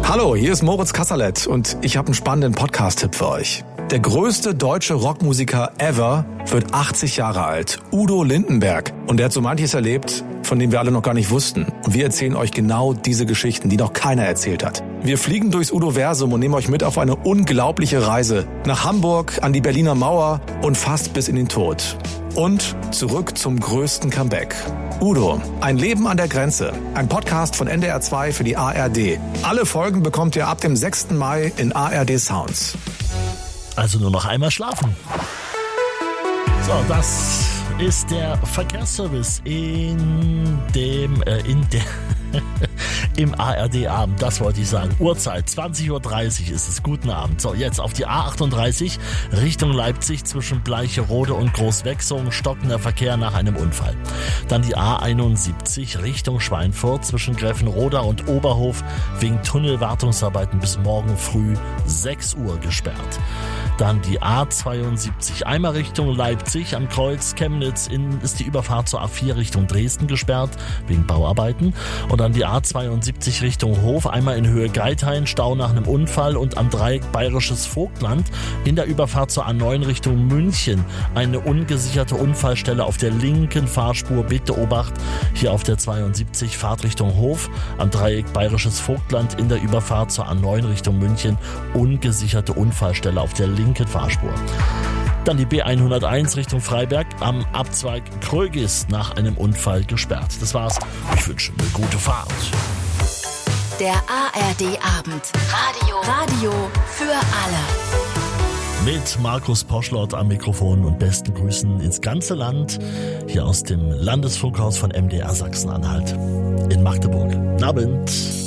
Hallo, hier ist Moritz Kasserlet und ich habe einen spannenden Podcast-Tipp für euch. Der größte deutsche Rockmusiker ever wird 80 Jahre alt, Udo Lindenberg. Und der hat so manches erlebt, von dem wir alle noch gar nicht wussten. Und wir erzählen euch genau diese Geschichten, die noch keiner erzählt hat. Wir fliegen durchs Udo-Versum und nehmen euch mit auf eine unglaubliche Reise. Nach Hamburg, an die Berliner Mauer und fast bis in den Tod. Und zurück zum größten Comeback. Udo, ein Leben an der Grenze. Ein Podcast von NDR 2 für die ARD. Alle Folgen bekommt ihr ab dem 6. Mai in ARD Sounds. Also nur noch einmal schlafen. So, das ist der Verkehrsservice im ARD-Abend, das wollte ich sagen. Uhrzeit, 20.30 Uhr ist es. Guten Abend. So, jetzt auf die A38 Richtung Leipzig zwischen Bleicherode und Großwechsung, stockender Verkehr nach einem Unfall. Dann die A71 Richtung Schweinfurt zwischen Gräfenroda und Oberhof wegen Tunnelwartungsarbeiten bis morgen früh 6 Uhr gesperrt. Dann die A72 einmal Richtung Leipzig am Kreuz Chemnitz ist die Überfahrt zur A4 Richtung Dresden gesperrt wegen Bauarbeiten. Und dann die A72 Richtung Hof, einmal in Höhe Geithain, Stau nach einem Unfall und am Dreieck Bayerisches Vogtland in der Überfahrt zur A9 Richtung München eine ungesicherte Unfallstelle auf der linken Fahrspur. Bitte Obacht, hier auf der 72 Fahrt Richtung Hof, am Dreieck Bayerisches Vogtland in der Überfahrt zur A9 Richtung München ungesicherte Unfallstelle auf der linken Fahrspur. Dann die B101 Richtung Freiberg am Abzweig Krögis nach einem Unfall gesperrt. Das war's. Ich wünsche eine gute Fahrt. Der ARD-Abend. Radio für alle. Mit Markus Poschlott am Mikrofon und besten Grüßen ins ganze Land. Hier aus dem Landesfunkhaus von MDR Sachsen-Anhalt in Magdeburg. Guten Abend.